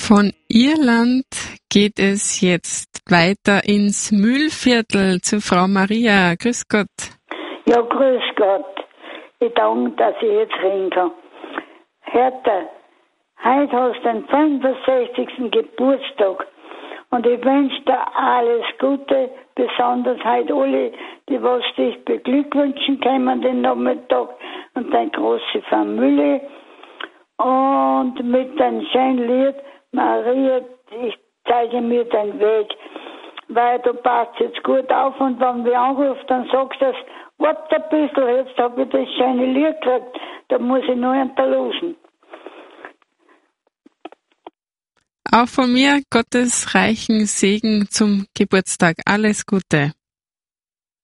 Von Irland geht es jetzt weiter ins Mühlviertel zu Frau Maria. Grüß Gott. Ja, grüß Gott. Ich danke, dass ich jetzt reden kann. Hertha, heute hast du den 65. Geburtstag. Und ich wünsche dir alles Gute, besonders heute alle, die was dich beglückwünschen können den Nachmittag und deine große Familie. Und mit deinem schönen Lied, Maria, ich zeige mir den Weg. Weil du passt jetzt gut auf und wenn wir anrufen, dann sagst du, warte ein bisschen, jetzt habe ich das schöne Lied gekriegt, da muss ich noch hinterlassen. Auch von mir Gottes reichen Segen zum Geburtstag. Alles Gute.